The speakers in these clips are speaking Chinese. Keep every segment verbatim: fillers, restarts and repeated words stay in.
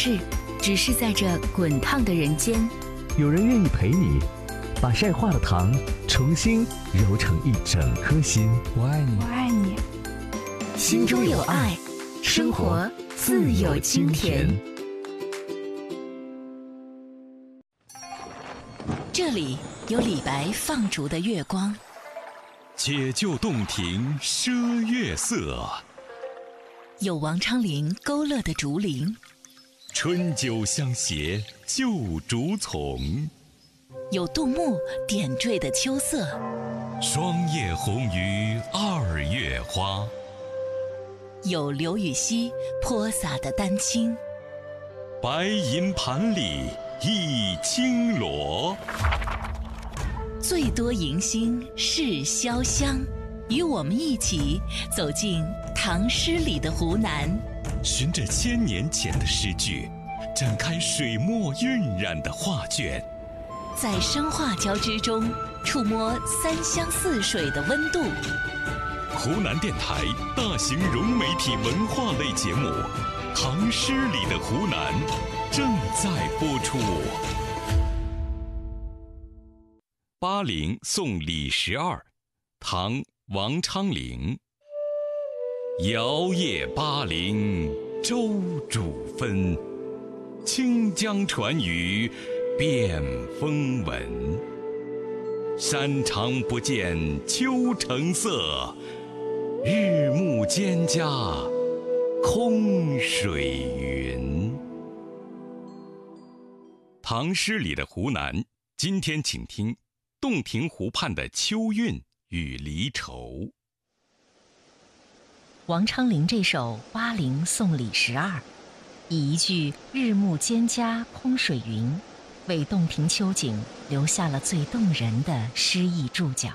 事，只是在这滚烫的人间， 有人愿意陪你，把晒化的糖重新揉成一整颗心。 我爱你， 我爱你。 心中有爱，生活自有清甜。这里有李白放逐的月光， 解救洞庭赊月色， 有王昌龄勾勒的竹林， 春酒相携旧竹丛， 有杜牧点缀的秋色， 霜叶红于二月花， 有刘禹锡泼洒的丹青， 白银盘里一青螺。 最多迎新是潇湘，与我们一起走进唐诗里的湖南， 循着千年前的诗句，展开水墨晕染的画卷， 在声画交织中触摸三湘四水的温度。 湖南电台大型融媒体文化类节目《唐诗里的湖南》正在播出。巴陵送李十二，唐王昌龄。摇曳巴陵舟渚分，清江传语遍风闻。山长不见秋城色，日暮蒹葭空水云。唐诗里的湖南，今天请听洞庭湖畔的秋韵与离愁。 王昌龄这首《巴陵送李十二》，以一句“日暮蒹葭空水云”为洞庭秋景留下了最动人的诗意注脚。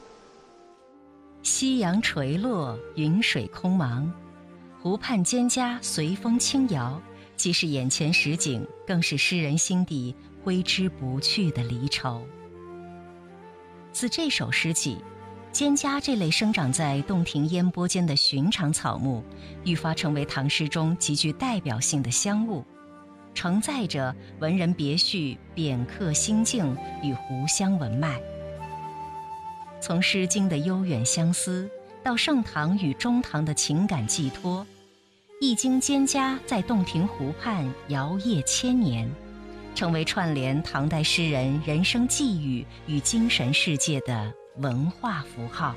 夕阳垂落，云水空茫，湖畔蒹葭随风轻摇，既是眼前实景，更是诗人心底挥之不去的离愁。自这首诗起，蒹葭这类生长在洞庭烟波间的寻常草木，愈发成为唐诗中极具代表性的香物，承载着文人别绪、贬客心境与湖湘文脉。从《诗经》的悠远相思，到盛唐与中唐的情感寄托，一经蒹葭在洞庭湖畔摇曳千年，成为串联唐代诗人人生际遇与精神世界的文化符号。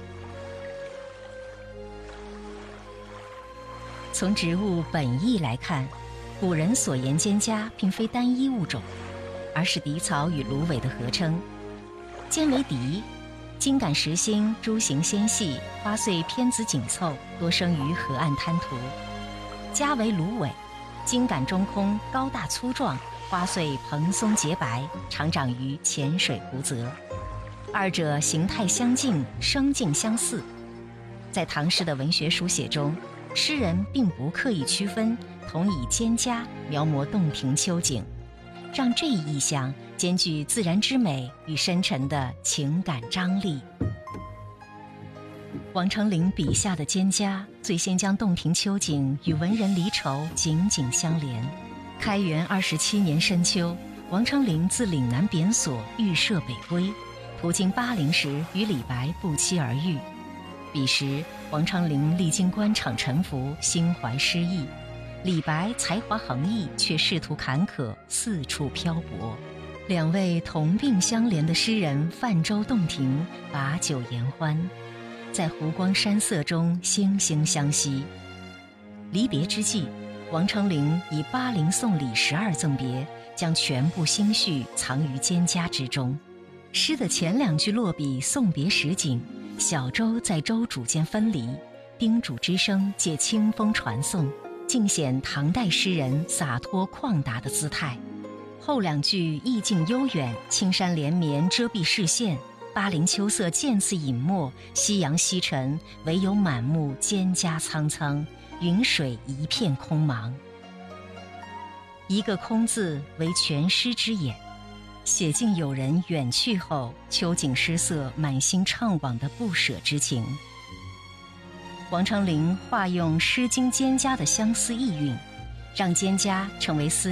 从植物本意来看，古人所言蒹葭并非单一物种，而是荻草与芦苇的合称。尖为荻，茎秆实心，株形纤细，花穗偏子紧凑，多生于河岸滩涂。家为芦苇，茎秆中空，高大粗壮，花穗蓬松洁白，常长于浅水湖泽。二者形态相近，生境相似。在唐诗的文学书写中，诗人并不刻意区分，同以蒹葭描摹洞庭秋景，让这一意象兼具自然之美与深沉的情感张力。王昌龄笔下的蒹葭，最先将洞庭秋景与文人离愁紧紧相连。开元二十七年深秋，王昌龄自岭南贬所寓舍北归，途经巴陵时与李白不期而遇。彼时王昌龄历经官场沉浮，心怀诗意；李白才华横溢，却仕途坎坷，四处漂泊。两位同病相怜的诗人泛舟洞庭，把酒言欢，在湖光山色中惺惺相惜。离别之际，王昌龄以巴陵送李十二赠别，将全部心绪藏于蒹葭之中。诗的前两句落笔送别实景，小舟在舟渚间分离，叮嘱之声借清风传送，尽显唐代诗人洒脱旷达的姿态。后两句意境悠远，青山连绵遮蔽视线，巴陵秋色渐次隐没，夕阳西沉，唯有满目蒹葭苍苍，云水一片空茫。一个空字为全诗之眼，写尽友人远去后秋景失色，满心怅惘的不舍之情。王昌龄化用《诗经》蒹葭的相思意蕴，让蒹葭成为思